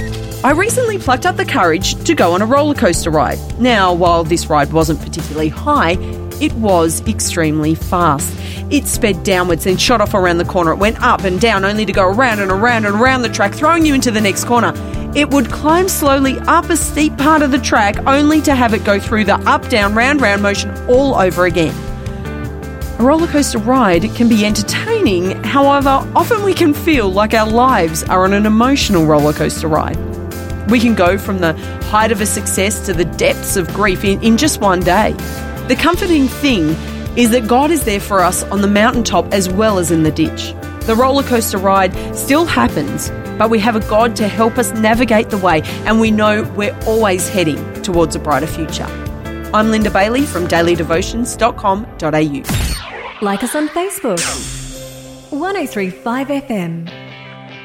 I recently plucked up the courage to go on a roller coaster ride. Now, while this ride wasn't particularly high, it was extremely fast. It sped downwards, then shot off around the corner. It went up and down, only to go around and around and around the track, throwing you into the next corner. It would climb slowly up a steep part of the track, only to have it go through the up, down, round, round motion all over again. A roller coaster ride can be entertaining, however, often we can feel like our lives are on an emotional roller coaster ride. We can go from the height of a success to the depths of grief in just one day. The comforting thing is that God is there for us on the mountaintop as well as in the ditch. The roller coaster ride still happens, but we have a God to help us navigate the way, and we know we're always heading towards a brighter future. I'm Linda Bailey from dailydevotions.com.au. Like us on Facebook. 103.5 FM.